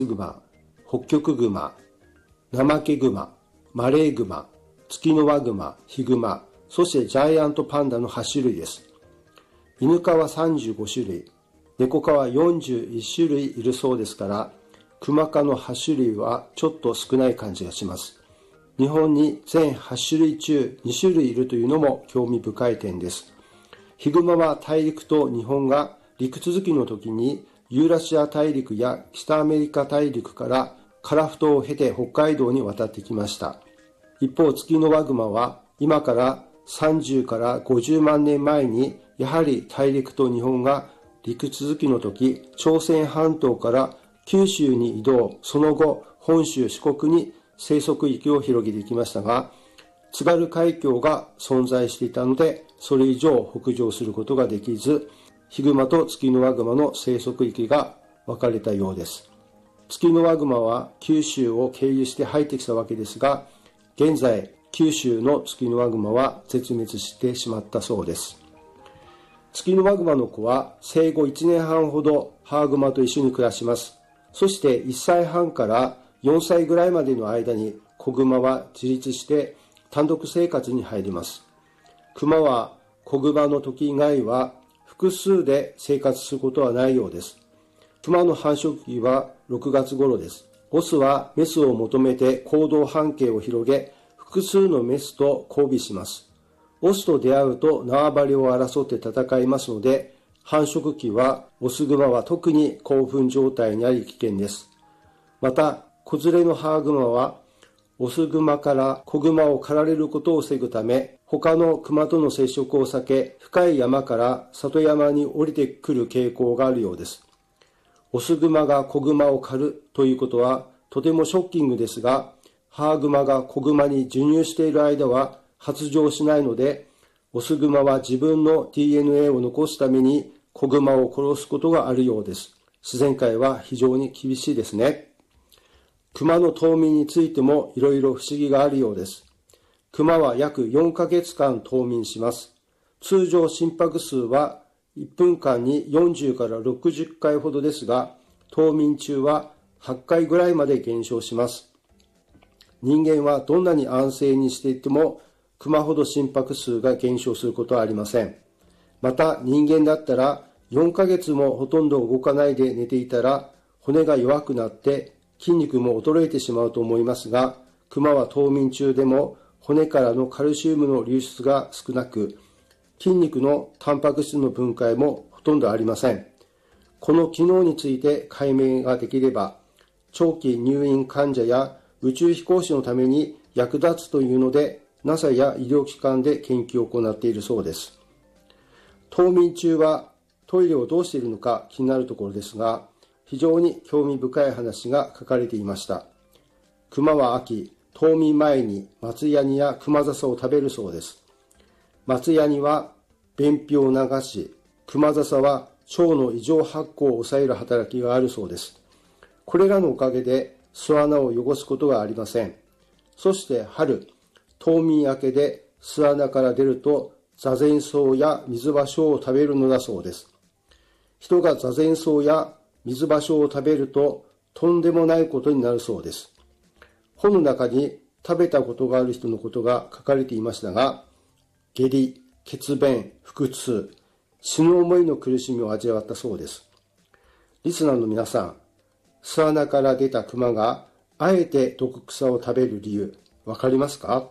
グマ、ホッキョクグマ、ナマケグマ、マレーグマ、ツキノワグマ、ヒグマ、そしてジャイアントパンダの8種類です。犬科は35種類、猫科は41種類いるそうですから、クマ科の8種類はちょっと少ない感じがします。日本に全8種類中2種類いるというのも興味深い点です。ヒグマは大陸と日本が陸続きの時にユーラシア大陸や北アメリカ大陸からカラフトを経て北海道に渡ってきました。一方、ツキノワグマは今から30から50万年前にやはり大陸と日本が陸続きの時、朝鮮半島から九州に移動、その後本州四国に生息域を広げていきましたが、津軽海峡が存在していたので、それ以上北上することができず、ヒグマとツキノワグマの生息域が分かれたようです。ツキノワグマは九州を経由して入ってきたわけですが、現在九州のツキノワグマは絶滅してしまったそうです。ツキノワグマの子は生後1年半ほどハーグマと一緒に暮らします。そして1歳半から4歳ぐらいまでの間に子グマは自立して単独生活に入ります。クマは子グマの時以外は複数で生活することはないようです。クマの繁殖期は6月頃です。オスはメスを求めて行動半径を広げ、複数のメスと交尾します。オスと出会うと縄張りを争って戦いますので、繁殖期はオスグマは特に興奮状態にあり危険です。また、子連れのハーグマはオスグマから子グマを狩られることを防ぐため、他のクマとの接触を避け、深い山から里山に降りてくる傾向があるようです。オスグマが子グマを狩るということはとてもショッキングですが、ハーグマが子グマに授乳している間は発情しないので、オスグマは自分の DNA を残すために子グマを殺すことがあるようです。自然界は非常に厳しいですね。クマの冬眠についてもいろいろ不思議があるようです。クマは約4ヶ月間冬眠します。通常心拍数は1分間に40から60回ほどですが、冬眠中は8回ぐらいまで減少します。人間はどんなに安静にしていても、クマほど心拍数が減少することはありません。また人間だったら4ヶ月もほとんど動かないで寝ていたら骨が弱くなって筋肉も衰えてしまうと思いますが、クマは冬眠中でも骨からのカルシウムの流出が少なく、筋肉のタンパク質の分解もほとんどありません。この機能について解明ができれば、長期入院患者や宇宙飛行士のために役立つというので、NASA や医療機関で研究を行っているそうです。冬眠中はトイレをどうしているのか気になるところですが、非常に興味深い話が書かれていました。クマは秋、冬眠前に松ヤニやクマザサを食べるそうです。松ヤニは便秘を流し、クマザサは腸の異常発酵を抑える働きがあるそうです。これらのおかげで巣穴を汚すことがありません。そして春、冬眠明けで巣穴から出るとザゼン草や水芭蕉を食べるのだそうです。人がザゼン草や水芭蕉を食べるととんでもないことになるそうです。本の中に食べたことがある人のことが書かれていましたが、下痢、血便、腹痛、死ぬ思いの苦しみを味わったそうです。リスナーの皆さん、巣穴から出たクマがあえて毒草を食べる理由、わかりますか？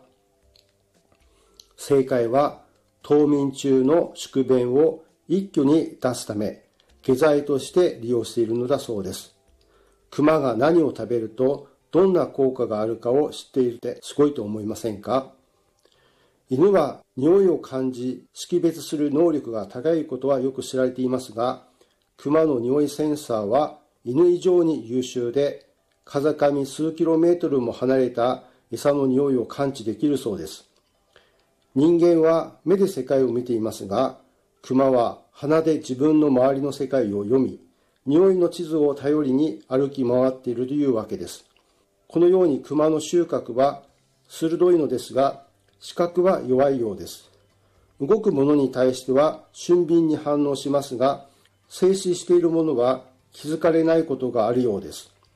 正解は、冬眠中の宿便を一挙に出すため、下剤として利用しているのだそうです。クマが何を食べるとどんな効果があるかを知っているってすごいと思いませんか？犬は匂いを感じ、識別する能力が高いことはよく知られていますが、クマの匂いセンサーは犬以上に優秀で、風上数キロメートルも離れた餌の匂いを感知できるそうです。人間は目で世界を見ていますが、クマは鼻で自分の周りの世界を読み、匂いの地図を頼りに歩き回っているというわけです。このようにクマの嗅覚は鋭いのですが、視覚は弱いようです。動くものに対しては俊敏に反応しますが、静止しているものは気づかれないことがあるようです。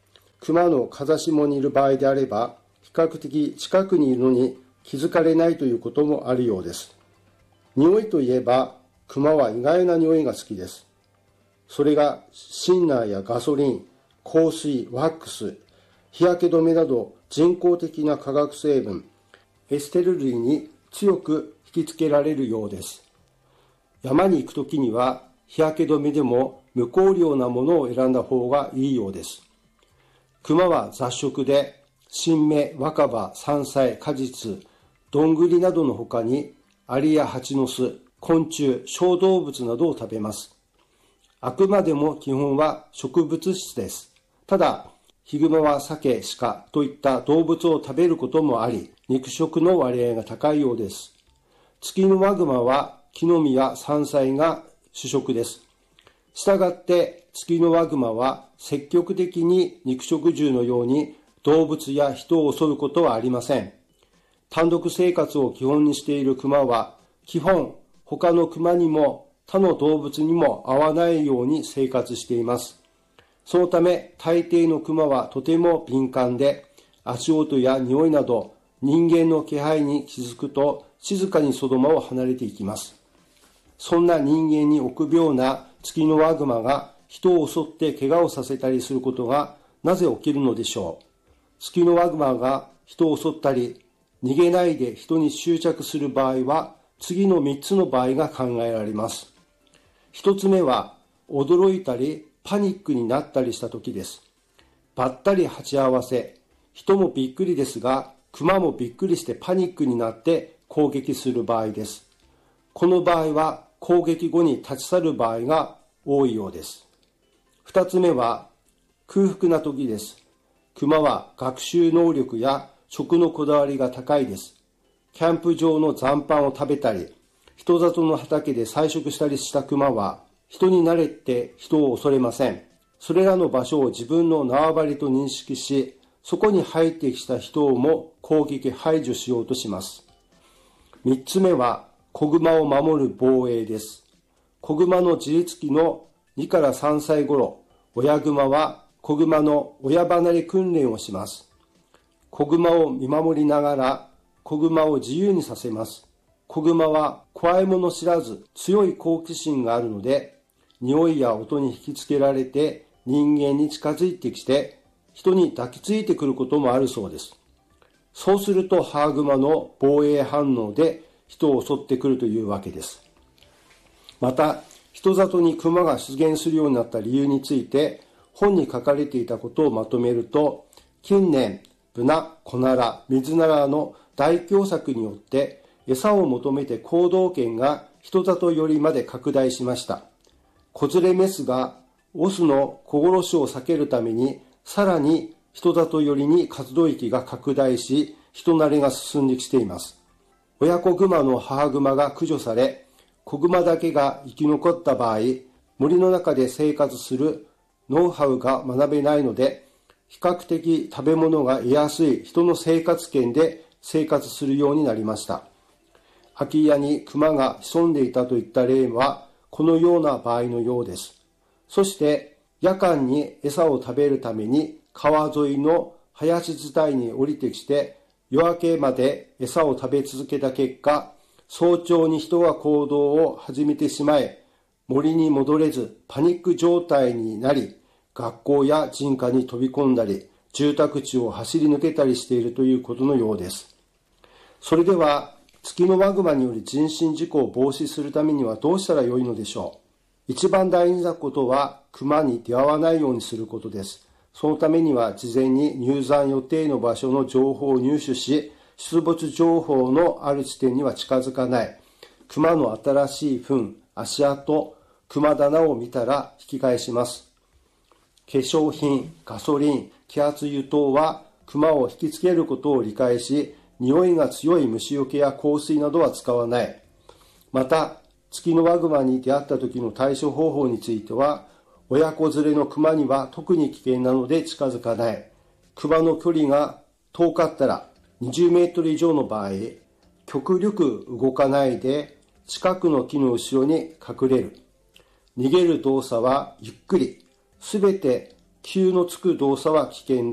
熊の風下にいる場合であれば、比較的近くにいるのに気づかれないということもあるようです。匂いといえば、熊は意外な匂いが好きです。それがシンナーやガソリン、香水、ワックス、日焼け止めなど人工的な化学成分、エステル類に強く引きつけられるようです。山に行くときには日焼け止めでも無香料なものを選んだ方がいいようです。熊は雑食で新芽、若葉、山菜、果実、どんぐりなどの他にアリや蜂の巣、昆虫、小動物などを食べます。あくまでも基本は植物質です。ただ、ヒグマは鮭、鹿といった動物を食べることもあり、肉食の割合が高いようです。ツキノワグマは木の実や山菜が主食です。したがってツキノワグマは積極的に肉食獣のように動物や人を襲うことはありません。単独生活を基本にしているクマは基本他のクマにも他の動物にも合わないように生活しています。そのため大抵のクマはとても敏感で、足音や匂いなど人間の気配に気づくと静かにその場を離れていきます。そんな人間に臆病なツキノワグマが人を襲って怪我をさせたりすることがなぜ起きるのでしょう。ツキノワグマが人を襲ったり逃げないで人に執着する場合は次の3つの場合が考えられます。1つ目は驚いたりパニックになったりした時です。ばったり鉢合わせ、人もびっくりですがクマもびっくりしてパニックになって攻撃する場合です。この場合は攻撃後に立ち去る場合が多いようです。2つ目は空腹な時です。クマは学習能力や食のこだわりが高いです。キャンプ場の残飯を食べたり、人里の畑で採食したりしたクマは人に慣れて人を恐れません。それらの場所を自分の縄張りと認識し、そこに入ってきた人をも攻撃排除しようとします。3つ目は子熊を守る防衛です。子熊の自立期の2から3歳頃、親熊は子熊の親離れ訓練をします。子熊を見守りながら子熊を自由にさせます。子熊は怖いもの知らず強い好奇心があるので、匂いや音に引きつけられて人間に近づいてきて人に抱きついてくることもあるそうです。そうすると母熊の防衛反応で人を襲ってくるというわけです。また、人里に熊が出現するようになった理由について本に書かれていたことをまとめると、近年、ブナ、コナラ、ミズナラの大凶作によって餌を求めて行動圏が人里寄りまで拡大しました。子連れメスがオスの子殺しを避けるためにさらに人里寄りに活動域が拡大し、人慣れが進んできています。親子熊の母熊が駆除され、子熊だけが生き残った場合、森の中で生活するノウハウが学べないので、比較的食べ物が得やすい人の生活圏で生活するようになりました。空き家に熊が潜んでいたといった例はこのような場合のようです。そして夜間に餌を食べるために川沿いの林伝いに降りてきて、夜明けまで餌を食べ続けた結果、早朝に人が行動を始めてしまい、森に戻れずパニック状態になり、学校や人家に飛び込んだり、住宅地を走り抜けたりしているということのようです。それでは、ツキノワグマによる人身事故を防止するためにはどうしたらよいのでしょう。一番大事なことは、熊に出会わないようにすることです。そのためには、事前に入山予定の場所の情報を入手し、出没情報のある地点には近づかない。熊の新しい糞、足跡、熊棚を見たら引き返します。化粧品、ガソリン、気圧油等は熊を引きつけることを理解し、匂いが強い虫除けや香水などは使わない。また、ツキノワグマに出会った時の対処方法については、親子連れの熊には特に危険なので近づかない。熊の距離が遠かったら20メートル以上の場合、極力動かないで近くの木の後ろに隠れる。逃げる動作はゆっくり。すべて急のつく動作は危険